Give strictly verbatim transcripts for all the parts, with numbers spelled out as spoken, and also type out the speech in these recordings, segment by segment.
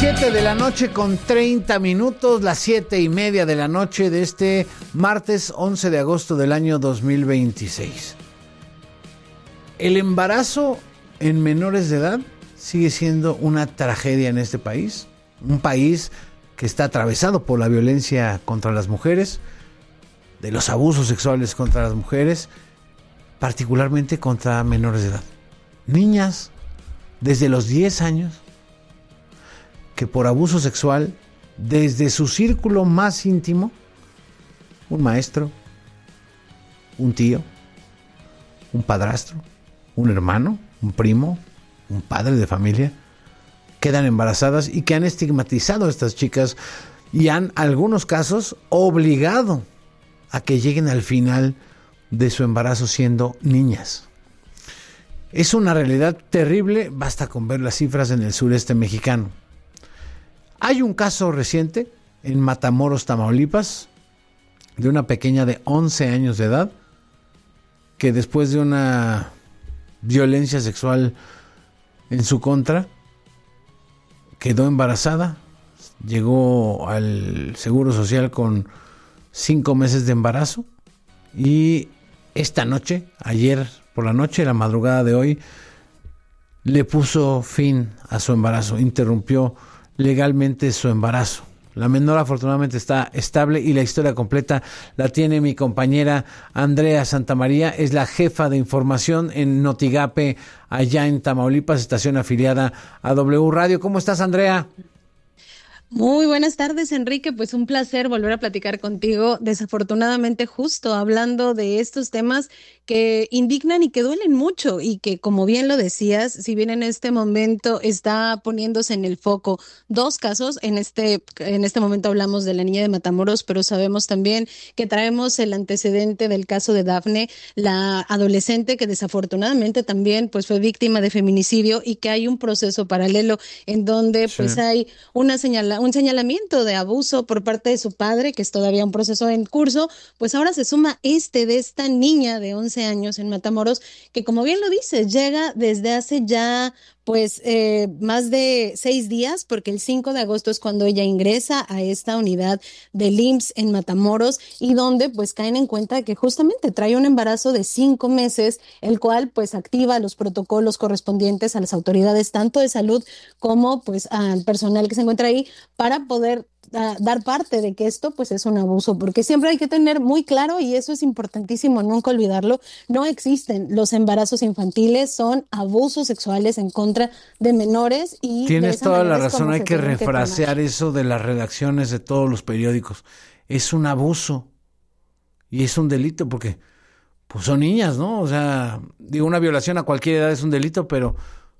siete de la noche con treinta minutos, las siete y media de la noche de este martes once de agosto del año dos mil veintiséis. El embarazo en menores de edad sigue siendo una tragedia en este país, un país que está atravesado por la violencia contra las mujeres, de los abusos sexuales contra las mujeres, particularmente contra menores de edad. Niñas desde los diez años que por abuso sexual, desde su círculo más íntimo, un maestro, un tío, un padrastro, un hermano, un primo, un padre de familia, quedan embarazadas y que han estigmatizado a estas chicas y han, en algunos casos, obligado a que lleguen al final de su embarazo siendo niñas. Es una realidad terrible, basta con ver las cifras en el sureste mexicano. Hay un caso reciente en Matamoros, Tamaulipas, de una pequeña de once años de edad que después de una violencia sexual en su contra quedó embarazada, llegó al Seguro Social con cinco meses de embarazo y esta noche, ayer por la noche, la madrugada de hoy, le puso fin a su embarazo, interrumpió legalmente su embarazo. La menor afortunadamente está estable y la historia completa la tiene mi compañera Andrea Santamaría, es la jefa de información en Notigape, allá en Tamaulipas, estación afiliada a W Radio. ¿Cómo estás, Andrea? Muy buenas tardes, Enrique. Pues un placer volver a platicar contigo. Desafortunadamente, justo hablando de estos temas que indignan y que duelen mucho y que, como bien lo decías, si bien en este momento está poniéndose en el foco dos casos, en este, en este momento hablamos de la niña de Matamoros, pero sabemos también que traemos el antecedente del caso de Dafne, la adolescente que desafortunadamente también pues fue víctima de feminicidio y que hay un proceso paralelo en donde sí. pues hay una señala, un señalamiento de abuso por parte de su padre, que es todavía un proceso en curso. Pues ahora se suma este de esta niña de once años en Matamoros, que como bien lo dices, llega desde hace ya pues eh, más de seis días, porque el cinco de agosto es cuando ella ingresa a esta unidad del I M S S en Matamoros, y donde pues caen en cuenta que justamente trae un embarazo de cinco meses, el cual pues activa los protocolos correspondientes a las autoridades tanto de salud como pues al personal que se encuentra ahí para poder a dar parte de que esto pues es un abuso, porque siempre hay que tener muy claro, y eso es importantísimo nunca olvidarlo, no existen los embarazos infantiles, son abusos sexuales en contra de menores. Y tienes toda la razón, hay que refrasear eso de las redacciones de todos los periódicos. Es un abuso y es un delito porque pues son niñas, ¿no? O sea, digo, una violación a cualquier edad es un delito, pero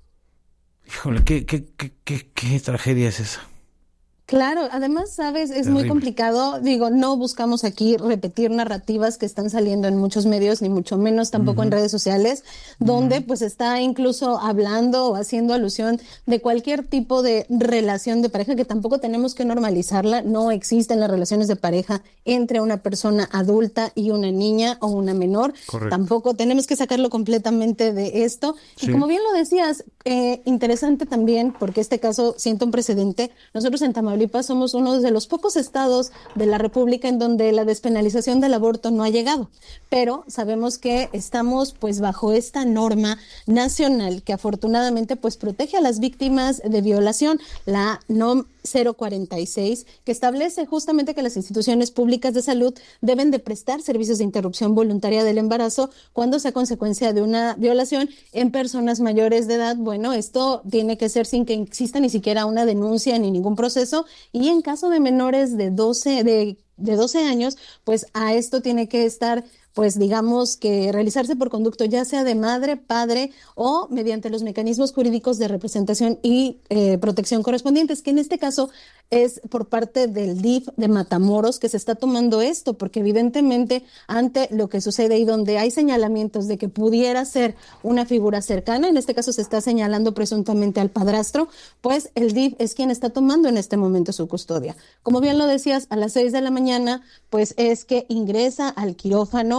híjole, qué, qué, qué, qué, qué tragedia es esa. Claro, además, sabes, es Terrible. Muy complicado. Digo, no buscamos aquí repetir narrativas que están saliendo en muchos medios, ni mucho menos tampoco uh-huh. en redes sociales, donde uh-huh. pues está incluso hablando o haciendo alusión de cualquier tipo de relación de pareja, que tampoco tenemos que normalizarla. No existen las relaciones de pareja entre una persona adulta y una niña o una menor. Correcto. Tampoco tenemos que sacarlo completamente de esto. Sí. Y como bien lo decías, eh, interesante también, porque este caso sienta un precedente. Nosotros en Tamaulipas somos uno de los pocos estados de la República en donde la despenalización del aborto no ha llegado, pero sabemos que estamos pues bajo esta norma nacional que afortunadamente pues protege a las víctimas de violación, la N O M cero cuarenta y seis, que establece justamente que las instituciones públicas de salud deben de prestar servicios de interrupción voluntaria del embarazo cuando sea consecuencia de una violación en personas mayores de edad. Bueno, esto tiene que ser sin que exista ni siquiera una denuncia ni ningún proceso, y en caso de menores de doce, de, de doce años, pues a esto tiene que estar pues digamos que realizarse por conducto ya sea de madre, padre o mediante los mecanismos jurídicos de representación y eh, protección correspondientes, que en este caso es por parte del D I F de Matamoros que se está tomando esto, porque evidentemente ante lo que sucede y donde hay señalamientos de que pudiera ser una figura cercana, en este caso se está señalando presuntamente al padrastro, pues el D I F es quien está tomando en este momento su custodia. Como bien lo decías, a las seis de la mañana, pues es que ingresa al quirófano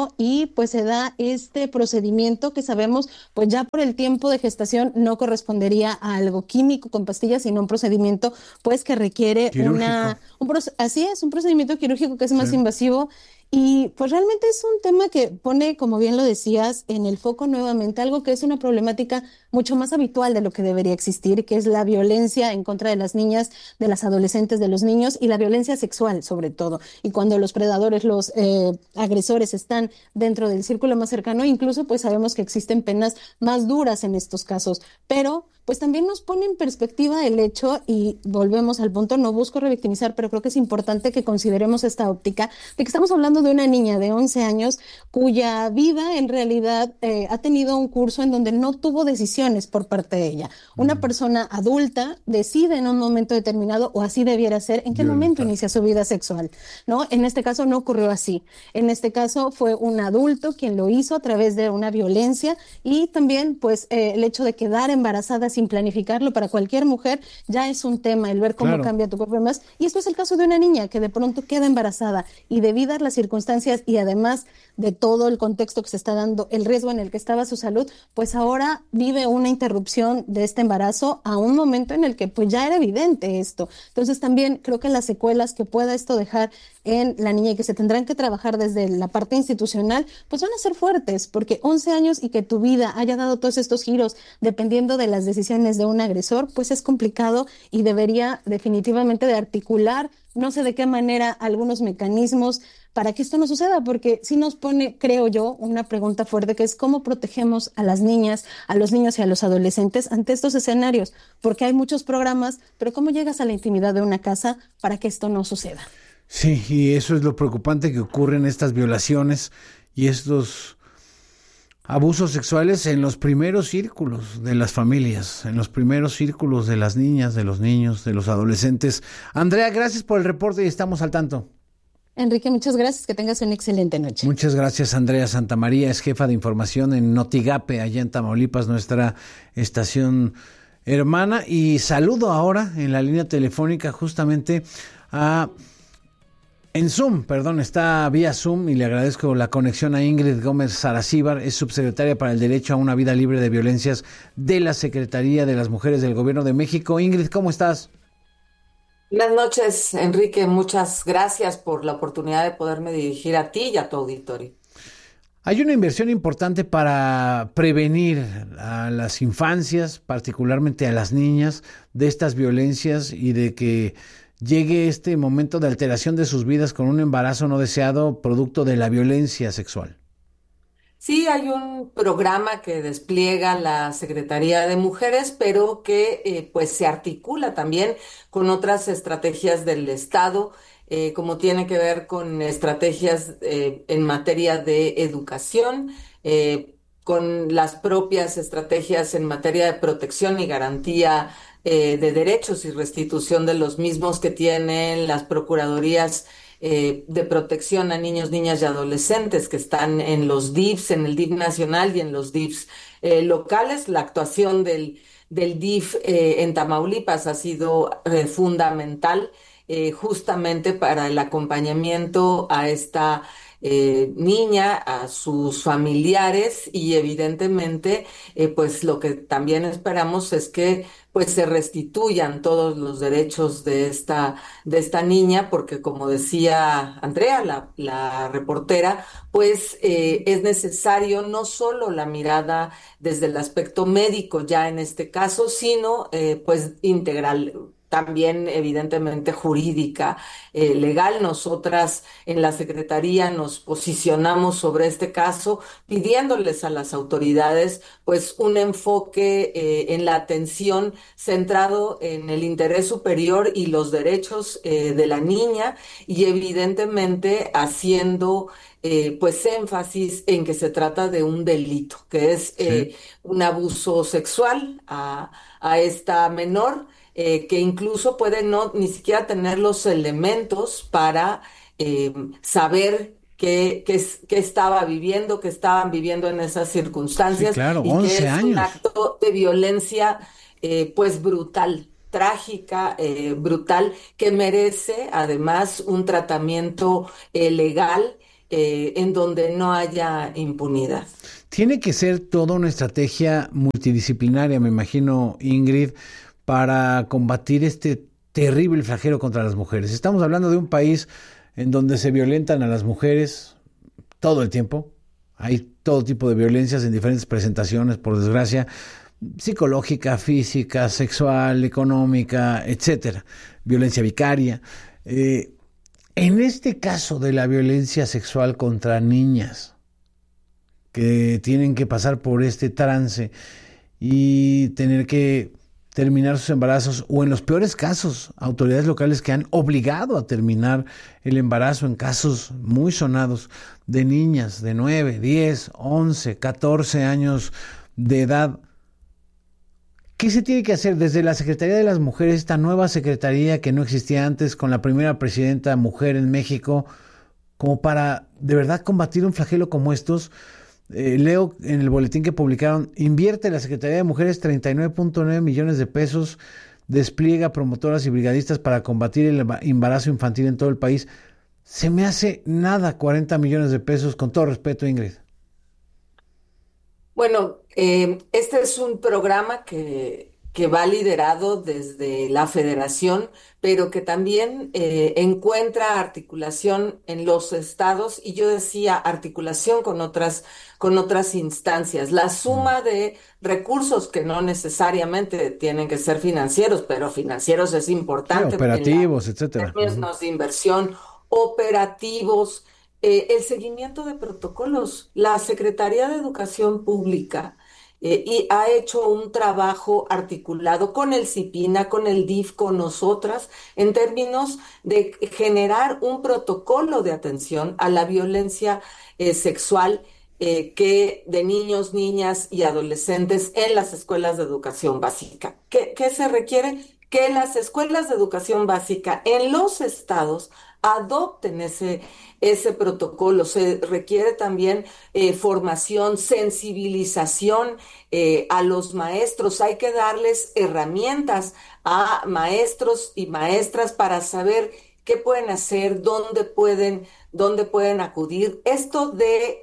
embarazo y pues se da este procedimiento que sabemos pues ya por el tiempo de gestación no correspondería a algo químico con pastillas, sino un procedimiento pues que requiere Quirúrgico. una, un, así es, un procedimiento quirúrgico que es más Sí. invasivo. Y pues realmente es un tema que pone, como bien lo decías, en el foco nuevamente algo que es una problemática mucho más habitual de lo que debería existir, que es la violencia en contra de las niñas, de las adolescentes, de los niños y la violencia sexual sobre todo. Y cuando los predadores, los eh, agresores están dentro del círculo más cercano, incluso pues sabemos que existen penas más duras en estos casos. Pero pues también nos pone en perspectiva el hecho, y volvemos al punto, no busco revictimizar, pero creo que es importante que consideremos esta óptica de que estamos hablando de una niña de once años cuya vida en realidad eh, ha tenido un curso en donde no tuvo decisiones por parte de ella. Una mm. persona adulta decide en un momento determinado, o así debiera ser, en qué Violentar. momento inicia su vida sexual, ¿no? En este caso no ocurrió así. En este caso fue un adulto quien lo hizo a través de una violencia, y también pues eh, el hecho de quedar embarazada sin planificarlo para cualquier mujer ya es un tema, el ver cómo claro. cambia tu cuerpo y demás. Y esto es el caso de una niña que de pronto queda embarazada y debido a las circunstancias y además de todo el contexto que se está dando, el riesgo en el que estaba su salud, pues ahora vive una interrupción de este embarazo a un momento en el que pues ya era evidente esto. Entonces también creo que las secuelas que pueda esto dejar en la niña y que se tendrán que trabajar desde la parte institucional, pues van a ser fuertes, porque once años y que tu vida haya dado todos estos giros dependiendo de las decisiones de un agresor, pues es complicado y debería definitivamente de articular, no sé de qué manera, algunos mecanismos para que esto no suceda, porque sí nos pone, creo yo, una pregunta fuerte que es cómo protegemos a las niñas, a los niños y a los adolescentes ante estos escenarios, porque hay muchos programas, pero ¿cómo llegas a la intimidad de una casa para que esto no suceda? Sí, y eso es lo preocupante, que ocurren estas violaciones y estos abusos sexuales en los primeros círculos de las familias, en los primeros círculos de las niñas, de los niños, de los adolescentes. Andrea, gracias por el reporte y estamos al tanto. Enrique, muchas gracias, que tengas una excelente noche. Muchas gracias, Andrea Santamaría, es jefa de información en Notigape, allá en Tamaulipas, nuestra estación hermana. Y saludo ahora en la línea telefónica justamente a... En Zoom, perdón, está vía Zoom y le agradezco la conexión a Ingrid Gómez Saracíbar, es subsecretaria para el Derecho a una Vida Libre de Violencias de la Secretaría de las Mujeres del Gobierno de México. Ingrid, ¿cómo estás? Buenas noches, Enrique. Muchas gracias por la oportunidad de poderme dirigir a ti y a tu auditorio. Hay una inversión importante para prevenir a las infancias, particularmente a las niñas, de estas violencias y de que llegue este momento de alteración de sus vidas con un embarazo no deseado producto de la violencia sexual. Sí, hay un programa que despliega la Secretaría de Mujeres, pero que eh, pues se articula también con otras estrategias del Estado, eh, como tiene que ver con estrategias eh, en materia de educación, eh, con las propias estrategias en materia de protección y garantía eh, de derechos y restitución de los mismos que tienen las procuradurías eh, de protección a niños, niñas y adolescentes que están en los D I F S, en el D I F nacional y en los D I F S eh, locales. La actuación del, del D I F eh, en Tamaulipas ha sido eh, fundamental eh, justamente para el acompañamiento a esta Eh, niña, a sus familiares y evidentemente eh, pues lo que también esperamos es que pues se restituyan todos los derechos de esta, de esta niña, porque como decía Andrea, la, la reportera, pues eh, es necesario no solo la mirada desde el aspecto médico ya en este caso, sino eh, pues integral, también evidentemente jurídica, eh, legal. Nosotras en la Secretaría nos posicionamos sobre este caso pidiéndoles a las autoridades pues un enfoque eh, en la atención centrado en el interés superior y los derechos eh, de la niña, y evidentemente haciendo eh, pues énfasis en que se trata de un delito, que es eh, sí. un abuso sexual a, a esta menor, Eh, que incluso puede no ni siquiera tener los elementos para eh, saber qué, qué, qué estaba viviendo, qué estaban viviendo en esas circunstancias. Sí, claro, y once que es años. un acto de violencia eh, pues brutal, trágica, eh, brutal, que merece además un tratamiento eh, legal eh, en donde no haya impunidad. Tiene que ser toda una estrategia multidisciplinaria, me imagino, Ingrid, para combatir este terrible flagelo contra las mujeres. Estamos hablando de un país en donde se violentan a las mujeres todo el tiempo. Hay todo tipo de violencias en diferentes presentaciones, por desgracia, psicológica, física, sexual, económica, etcétera. Violencia vicaria. Eh, en este caso de la violencia sexual contra niñas, que tienen que pasar por este trance y tener que terminar sus embarazos, o en los peores casos, autoridades locales que han obligado a terminar el embarazo en casos muy sonados de niñas de nueve, diez, once, catorce años de edad. ¿Qué se tiene que hacer desde la Secretaría de las Mujeres, esta nueva secretaría que no existía antes, con la primera presidenta mujer en México, como para de verdad combatir un flagelo como estos? Eh, leo en el boletín que publicaron, invierte la Secretaría de Mujeres treinta y nueve punto nueve millones de pesos, despliega promotoras y brigadistas para combatir el embarazo infantil en todo el país. Se me hace nada cuarenta millones de pesos, con todo respeto, Ingrid. Bueno, eh, este es un programa que, que va liderado desde la federación, pero que también eh, encuentra articulación en los estados, y yo decía articulación con otras, con otras instancias. La suma de recursos que no necesariamente tienen que ser financieros, pero financieros es Sí, importante operativos, en etcétera. términos de inversión, operativos, eh, el seguimiento de protocolos. La Secretaría de Educación Pública eh, y ha hecho un trabajo articulado con el CIPINA, con el D I F, con nosotras, en términos de generar un protocolo de atención a la violencia eh, sexual eh, que de niños, niñas y adolescentes en las escuelas de educación básica. ¿Qué, qué se requiere? Que las escuelas de educación básica en los estados adopten ese, ese protocolo. Se requiere también eh, formación, sensibilización eh, a los maestros. Hay que darles herramientas a maestros y maestras para saber qué pueden hacer, dónde pueden, dónde pueden acudir. Esto de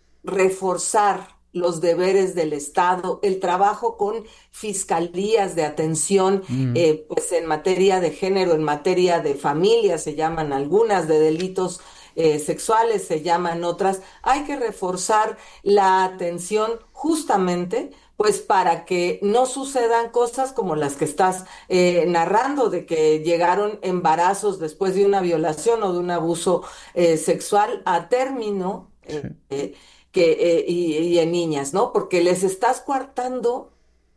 reforzar los deberes del Estado, el trabajo con fiscalías de atención, Mm. eh, pues en materia de género, en materia de familia, se llaman algunas, de delitos eh, sexuales, se llaman otras. Hay que reforzar la atención justamente, pues para que no sucedan cosas como las que estás eh, narrando, de que llegaron embarazos después de una violación o de un abuso eh, sexual a término. Sí. Eh, eh, que, eh, y, y en niñas, ¿no? Porque les estás coartando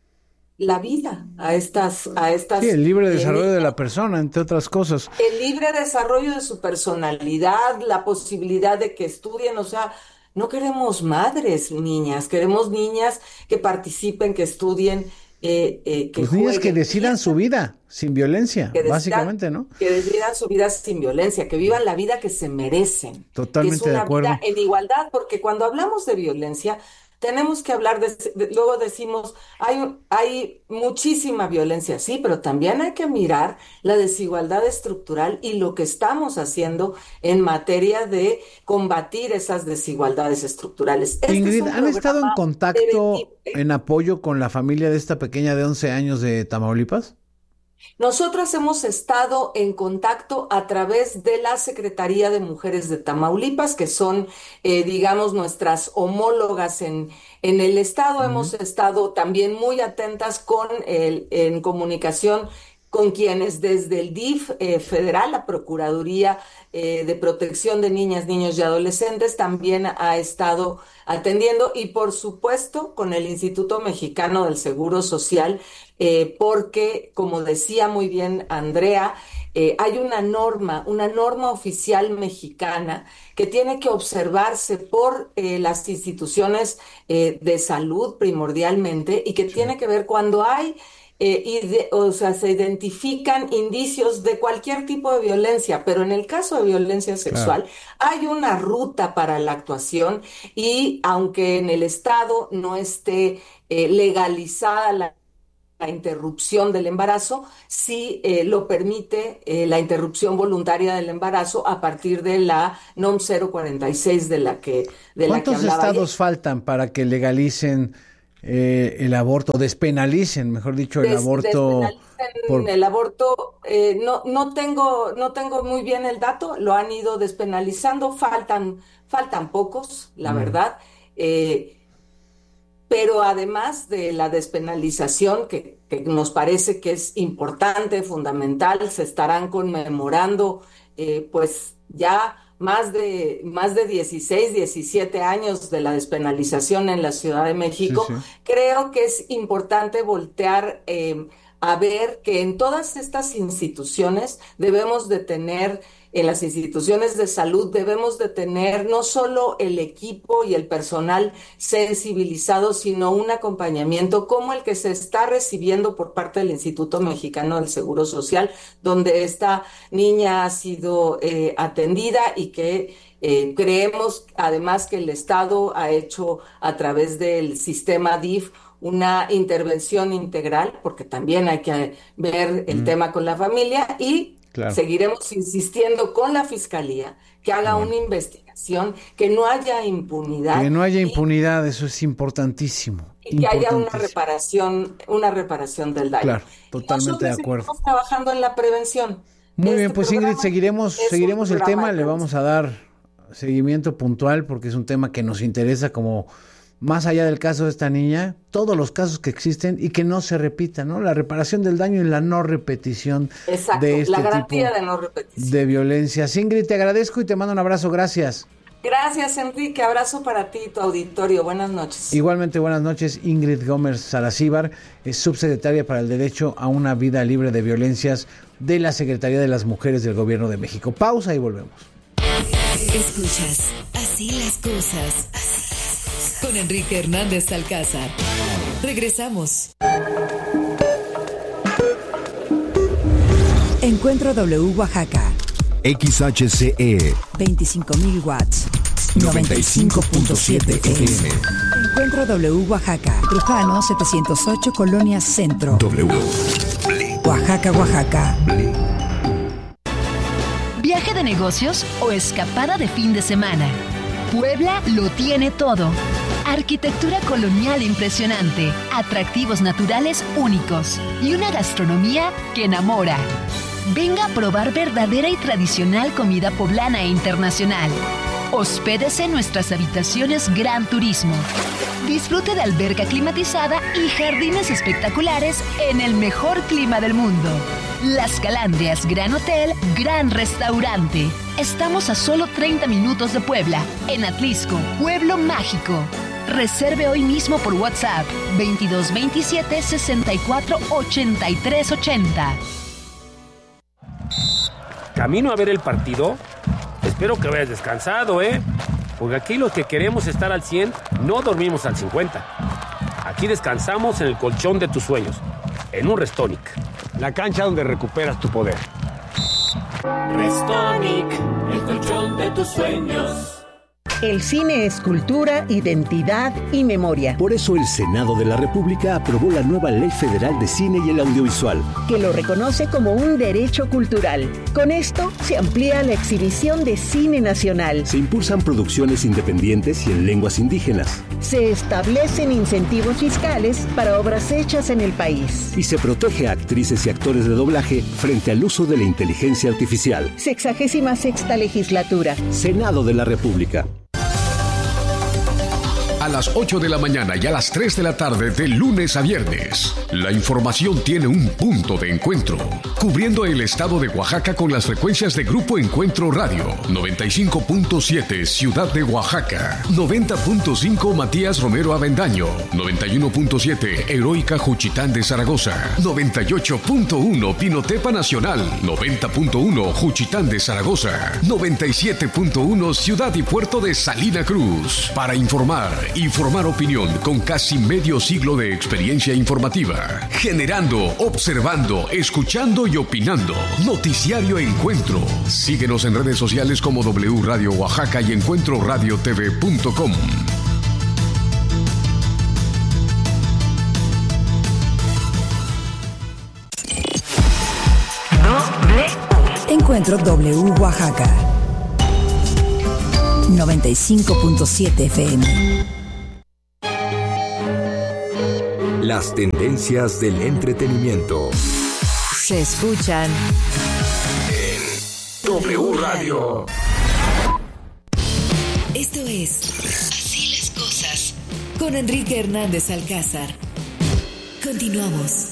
la vida a estas, a Sí, estas el libre eh, desarrollo de niñas, la persona, entre otras cosas. el libre desarrollo de su personalidad, la posibilidad de que estudien. O sea, no queremos madres niñas, queremos niñas que participen, que estudien, eh, eh, que Pues niñas que jueguen. Y decidan su esta vida sin violencia, que decidan, básicamente, ¿no? que decidan su vida sin violencia, que vivan la vida que se merecen, que es Totalmente de una vida acuerdo. en igualdad, porque cuando hablamos de violencia, tenemos que hablar de, de- luego decimos, hay, un- hay muchísima violencia, sí, pero también hay que mirar la desigualdad estructural y lo que estamos haciendo en materia de combatir esas desigualdades estructurales. Este es Ingrid, un ¿han estado en programa contacto, preventivo, ¿eh? en apoyo con la familia de esta pequeña de once años de Tamaulipas? Nosotras hemos estado en contacto a través de la Secretaría de Mujeres de Tamaulipas, que son, eh, digamos, nuestras homólogas en, en el estado. Ujú. Hemos estado también muy atentas con el, en comunicación con quienes desde el D I F eh, federal, la Procuraduría eh, de Protección de Niñas, Niños y Adolescentes, también ha estado atendiendo, y por supuesto con el Instituto Mexicano del Seguro Social, eh, porque, como decía muy bien Andrea, eh, hay una norma, una norma oficial mexicana que tiene que observarse por eh, las instituciones eh, de salud primordialmente, y que Sí. tiene que ver cuando hay eh, y de- o sea, se identifican indicios de cualquier tipo de violencia, pero en el caso de violencia Claro. sexual hay una ruta para la actuación, y aunque en el estado no esté eh, legalizada la la interrupción del embarazo, sí eh, lo permite eh, la interrupción voluntaria del embarazo a partir de la NOM cero cuarenta y seis de la que de la que ¿Cuántos hablaba estados ayer. faltan para que legalicen eh, el aborto, despenalicen, mejor dicho, el Des- aborto? despenalicen Por... el aborto, eh, no, no tengo, no tengo muy bien el dato, lo han ido despenalizando, faltan, faltan pocos, la Mm. verdad. Eh, Pero además de la despenalización, que, que nos parece que es importante, fundamental, se estarán conmemorando eh, pues ya más de, más de dieciséis, diecisiete años de la despenalización en la Ciudad de Sí, México. sí. Creo que es importante voltear eh, a ver que en todas estas instituciones debemos de tener, en las instituciones de salud debemos de tener no solo el equipo y el personal sensibilizado, sino un acompañamiento como el que se está recibiendo por parte del Instituto Mexicano del Seguro Social, donde esta niña ha sido eh, atendida y que eh, creemos además que el Estado ha hecho a través del sistema D I F una intervención integral, porque también hay que ver el Mm. tema con la familia y Claro. seguiremos insistiendo con la Fiscalía que haga Bueno. una investigación, que no haya impunidad Que no haya y, impunidad, eso es importantísimo. y que haya una Importantísimo. reparación, una reparación del daño. Claro, Y totalmente nosotros de acuerdo. seguimos trabajando en la prevención. Muy Este bien, pues Ingrid, programa seguiremos, es un seguiremos el programa tema, de le vamos a dar seguimiento puntual porque es un tema que nos interesa como más allá del caso de esta niña, todos los casos que existen y que no se repitan, ¿no? La reparación del daño y la no repetición Exacto, de este la tipo garantía de no repetición. de violencias. Ingrid, te agradezco y te mando un abrazo, gracias. Gracias, Enrique. Abrazo para ti y tu auditorio. Buenas noches. Igualmente, buenas noches. Ingrid Gómez Saracíbar es subsecretaria para el Derecho a una Vida Libre de Violencias de la Secretaría de las Mujeres del Gobierno de México. Pausa y volvemos. Escuchas Así las cosas con Enrique Hernández Alcázar. Regresamos. Encuentro W Oaxaca. X H C E veinticinco mil watts. noventa y cinco punto siete F M. Encuentro W Oaxaca. Trujano setecientos ocho, Colonia Centro. W. Oaxaca, Oaxaca. ¿Viaje de negocios o escapada de fin de semana? Puebla lo tiene todo. Arquitectura colonial impresionante, atractivos naturales únicos y una gastronomía que enamora. Venga a probar verdadera y tradicional comida poblana e internacional. Hospédese en nuestras habitaciones Gran Turismo. Disfrute de alberca climatizada y jardines espectaculares en el mejor clima del mundo. Las Calandrias Gran Hotel, Gran Restaurante. Estamos a solo treinta minutos de Puebla, en Atlisco, Pueblo Mágico. Reserve hoy mismo por WhatsApp veintidós veintisiete sesenta y cuatro ochenta y tres ochenta. ¿Camino a ver el partido? Espero que vayas descansado, ¿eh? Porque aquí los que queremos estar al cien no dormimos al cincuenta. Aquí descansamos en el colchón de tus sueños, en un Restonic. La cancha donde recuperas tu poder. Restonic, el colchón de tus sueños. El cine es cultura, identidad y memoria. Por eso el Senado de la República aprobó la nueva Ley Federal de Cine y el Audiovisual, que lo reconoce como un derecho cultural. Con esto se amplía la exhibición de cine nacional. Se impulsan producciones independientes y en lenguas indígenas. Se establecen incentivos fiscales para obras hechas en el país. Y se protege a actrices y actores de doblaje frente al uso de la inteligencia artificial. Sexagésima sexta legislatura. Senado de la República. A las ocho de la mañana y a las tres de la tarde de lunes a viernes. La información tiene un punto de encuentro, cubriendo el estado de Oaxaca con las frecuencias de Grupo Encuentro Radio, noventa y cinco punto siete Ciudad de Oaxaca, noventa punto cinco Matías Romero Avendaño, noventa y uno punto siete Heroica Juchitán de Zaragoza, noventa y ocho punto uno Pinotepa Nacional, noventa punto uno Juchitán de Zaragoza, noventa y siete punto uno Ciudad y Puerto de Salina Cruz. Para informar y formar opinión con casi medio siglo de experiencia informativa, generando, observando, escuchando y opinando. Noticiario Encuentro. Síguenos en redes sociales como W Radio Oaxaca y encuentro radio t v punto com. Encuentro W Oaxaca. noventa y cinco punto siete F M. Las tendencias del entretenimiento se escuchan en W Radio. Esto es Así las cosas con Enrique Hernández Alcázar. Continuamos.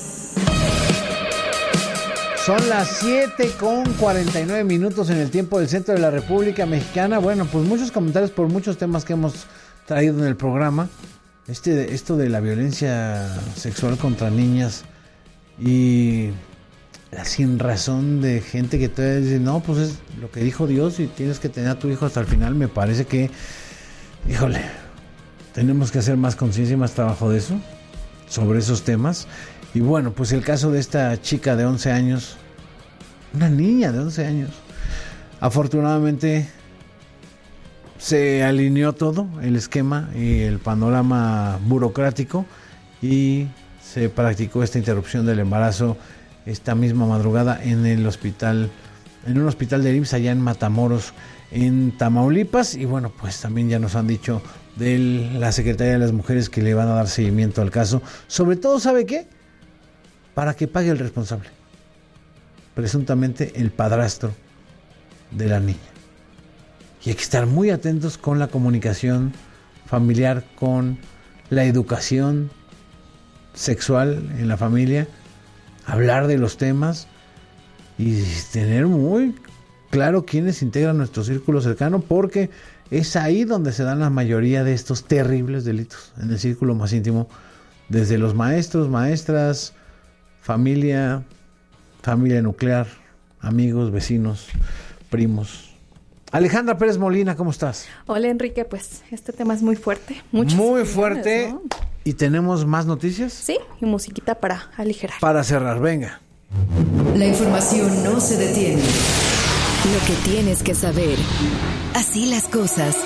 Son las siete con cuarenta y nueve minutos en el tiempo del centro de la República Mexicana. Bueno, pues muchos comentarios por muchos temas que hemos traído en el programa. Este, esto de la violencia sexual contra niñas y la sin razón de gente que todavía dice, no, pues es lo que dijo Dios y tienes que tener a tu hijo hasta el final. Me parece que, híjole, tenemos que hacer más conciencia y más trabajo de eso, sobre esos temas. Y bueno, pues el caso de esta chica de once años, una niña de once años, afortunadamente se alineó todo, el esquema y el panorama burocrático, y se practicó esta interrupción del embarazo esta misma madrugada en el hospital, en un hospital de I M S S allá en Matamoros, en Tamaulipas. Y bueno, pues también ya nos han dicho de la Secretaría de las Mujeres que le van a dar seguimiento al caso. Sobre todo, ¿sabe qué? Para que pague el responsable, presuntamente el padrastro de la niña. Y hay que estar muy atentos con la comunicación familiar, con la educación sexual en la familia, hablar de los temas y tener muy claro quiénes integran nuestro círculo cercano, porque es ahí donde se dan la mayoría de estos terribles delitos, en el círculo más íntimo, desde los maestros, maestras, familia, familia nuclear, amigos, vecinos, primos. Alejandra Pérez Molina, ¿cómo estás? Hola, Enrique, pues este tema es muy fuerte. Muchas muy opiniones, fuerte, ¿no? ¿Y tenemos más noticias? Sí, y musiquita para aligerar. Para cerrar, venga. La información no se detiene. Lo que tienes que saber. Así las cosas.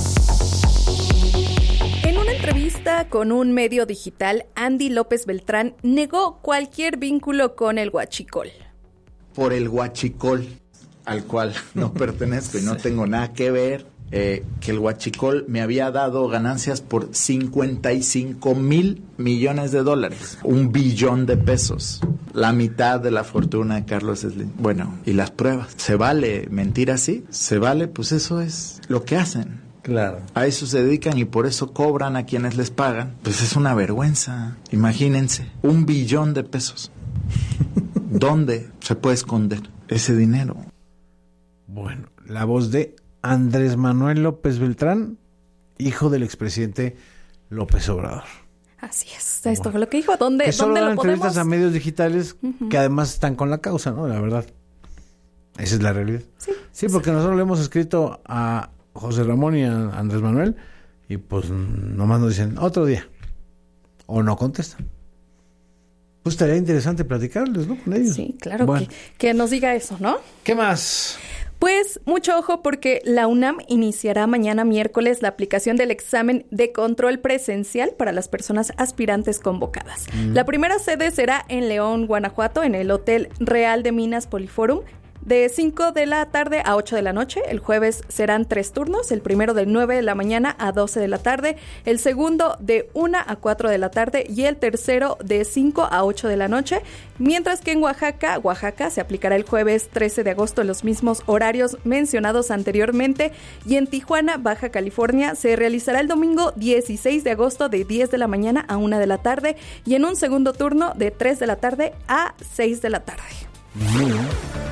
En una entrevista con un medio digital, Andy López Beltrán negó cualquier vínculo con el huachicol. Por el huachicol, al cual no pertenezco y no tengo nada que ver, eh, que el huachicol me había dado ganancias por cincuenta y cinco mil millones de dólares, un billón de pesos, la mitad de la fortuna de Carlos Slim. Bueno, y las pruebas, ¿se vale mentir así? ¿Se vale? Pues eso es lo que hacen. Claro. A eso se dedican y por eso cobran a quienes les pagan. Pues es una vergüenza. Imagínense, un billón de pesos. ¿Dónde se puede esconder ese dinero? Bueno, la voz de Andrés Manuel López Beltrán, hijo del expresidente López Obrador. Así es, esto fue lo que dijo. ¿Dónde, que solo ¿dónde dan lo podemos? entrevistas a medios digitales Uh-huh. que además están con la causa, ¿no? La verdad. Esa es la realidad. Sí, sí, porque nosotros le hemos escrito a José Ramón y a Andrés Manuel y pues nomás nos dicen otro día o no contestan. Pues estaría interesante platicarles, ¿no? Con ellos. Sí, claro, bueno. que, que nos diga eso, ¿no? ¿Qué más? Pues mucho ojo porque la UNAM iniciará mañana miércoles la aplicación del examen de control presencial para las personas aspirantes convocadas. Mm. La primera sede será en León, Guanajuato, en el Hotel Real de Minas Poliforum, de cinco de la tarde a ocho de la noche. El jueves serán tres turnos, el primero de nueve de la mañana a doce de la tarde, el segundo de una a cuatro de la tarde y el tercero de cinco a ocho de la noche, mientras que en Oaxaca, Oaxaca se aplicará el jueves trece de agosto en los mismos horarios mencionados anteriormente, y en Tijuana, Baja California, se realizará el domingo dieciséis de agosto de diez de la mañana a una de la tarde y en un segundo turno de tres de la tarde a seis de la tarde. Muy bien.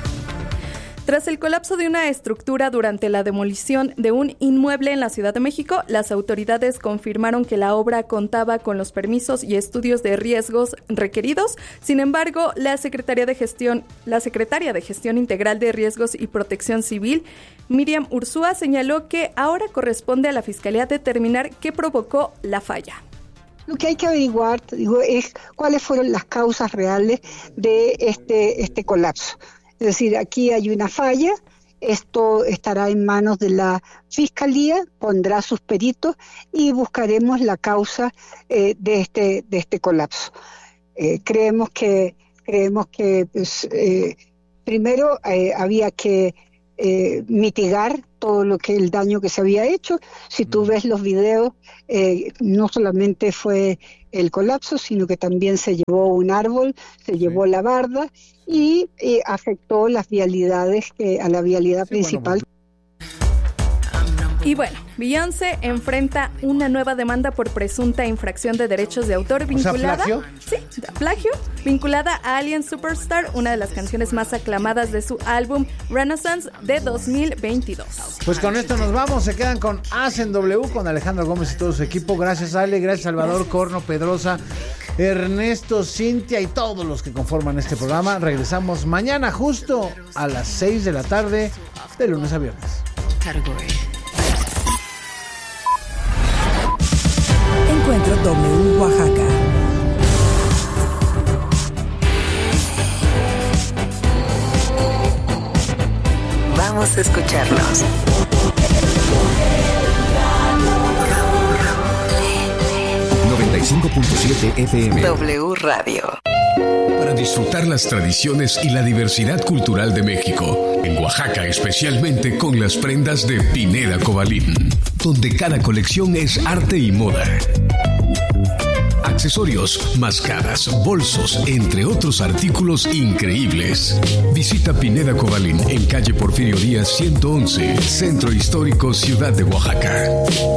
Tras el colapso de una estructura durante la demolición de un inmueble en la Ciudad de México, las autoridades confirmaron que la obra contaba con los permisos y estudios de riesgos requeridos. Sin embargo, la Secretaría de Gestión, la Secretaria de Gestión Integral de Riesgos y Protección Civil, Miriam Ursúa, señaló que ahora corresponde a la Fiscalía determinar qué provocó la falla. Lo que hay que averiguar, digo, es cuáles fueron las causas reales de este, este colapso. Es decir, aquí hay una falla, esto estará en manos de la Fiscalía, pondrá sus peritos y buscaremos la causa eh, de este de este colapso. Eh, creemos que creemos que pues, eh, primero eh, había que eh, mitigar todo lo que el daño que se había hecho. Si tú ves los videos, eh, no solamente fue el colapso, sino que también se llevó un árbol, se llevó la barda y eh, afectó las vialidades, eh, a la vialidad sí, principal. Bueno, y bueno, Beyoncé enfrenta una nueva demanda por presunta infracción de derechos de autor vinculada, o sea, ¿plagio? Sí, plagio, vinculada a Alien Superstar, una de las canciones más aclamadas de su álbum Renaissance de dos mil veintidós. Pues con esto nos vamos, se quedan con As en W con Alejandro Gómez y todo su equipo. Gracias Ale, gracias Salvador, gracias. Corno, Pedrosa, Ernesto, Cintia y todos los que conforman este programa. Regresamos mañana justo a las seis de la tarde, de lunes a viernes. Category. Encuentro W Oaxaca. Vamos a escucharnos. noventa y cinco punto siete F M. W Radio. Para disfrutar las tradiciones y la diversidad cultural de México, en Oaxaca especialmente con las prendas de Pineda Cobalín, donde cada colección es arte y moda. Accesorios, máscaras, bolsos, entre otros artículos increíbles. Visita Pineda Cobalín en calle Porfirio Díaz ciento once, Centro Histórico, Ciudad de Oaxaca.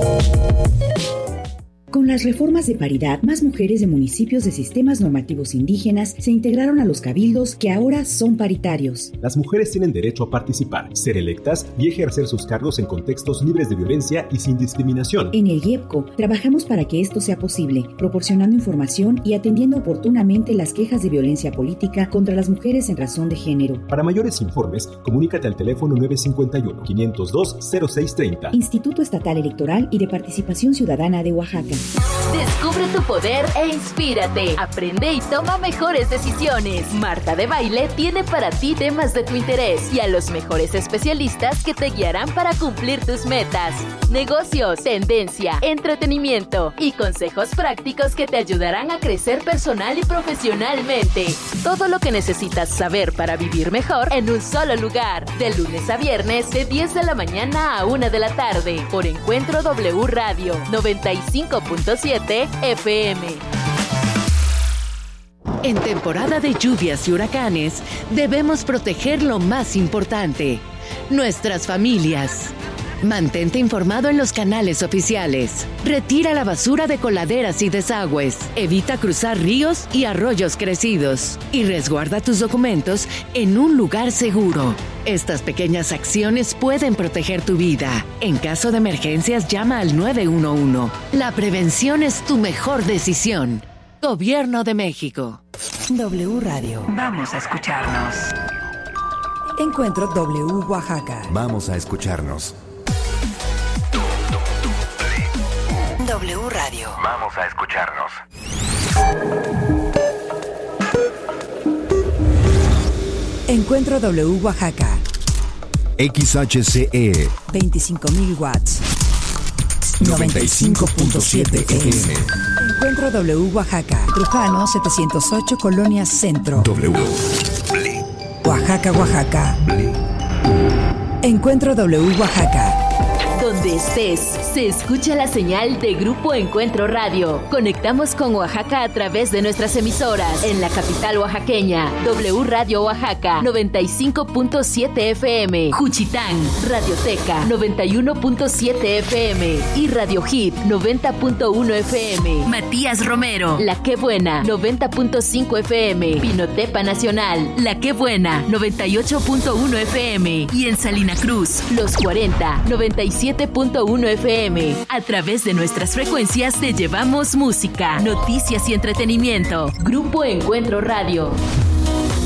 Con las reformas de paridad, más mujeres de municipios de sistemas normativos indígenas se integraron a los cabildos que ahora son paritarios. Las mujeres tienen derecho a participar, ser electas y ejercer sus cargos en contextos libres de violencia y sin discriminación. En el IEPCO trabajamos para que esto sea posible, proporcionando información y atendiendo oportunamente las quejas de violencia política contra las mujeres en razón de género. Para mayores informes, comunícate al teléfono nueve cinco uno, quinientos dos, cero seis treinta. Instituto Estatal Electoral y de Participación Ciudadana de Oaxaca. Descubre tu poder e inspírate. Aprende y toma mejores decisiones. Marta de Baile tiene para ti temas de tu interés y a los mejores especialistas que te guiarán para cumplir tus metas. Negocios, tendencia, entretenimiento y consejos prácticos que te ayudarán a crecer personal y profesionalmente. Todo lo que necesitas saber para vivir mejor en un solo lugar. De lunes a viernes de diez de la mañana a una de la tarde por Encuentro W Radio noventa y cinco punto siete F M. En temporada de lluvias y huracanes, debemos proteger lo más importante, nuestras familias. Mantente informado en los canales oficiales. Retira la basura de coladeras y desagües. Evita cruzar ríos y arroyos crecidos. Y resguarda tus documentos en un lugar seguro. Estas pequeñas acciones pueden proteger tu vida. En caso de emergencias, llama al nueve uno uno. La prevención es tu mejor decisión. Gobierno de México. W Radio. Vamos a escucharnos. Encuentro W Oaxaca. Vamos a escucharnos. W Radio. Vamos a escucharnos. Encuentro W Oaxaca. X H C E. veinticinco mil watts. noventa y cinco punto siete F M. Encuentro W Oaxaca. Trujano setecientos ocho, Colonia Centro. W. Oaxaca, Oaxaca. Encuentro W Oaxaca. Donde estés, se escucha la señal de Grupo Encuentro Radio. Conectamos con Oaxaca a través de nuestras emisoras. En la capital oaxaqueña, W Radio Oaxaca, noventa y cinco punto siete F M. Juchitán, Radioteca, noventa y uno punto siete F M. Y Radio Hit, noventa punto uno F M. Matías Romero, La Que Buena, noventa punto cinco F M. Pinotepa Nacional, La Que Buena, noventa y ocho punto uno F M. Y en Salina Cruz, Los cuarenta, noventa y siete punto uno F M. A través de nuestras frecuencias te llevamos música, noticias y entretenimiento. Grupo Encuentro Radio.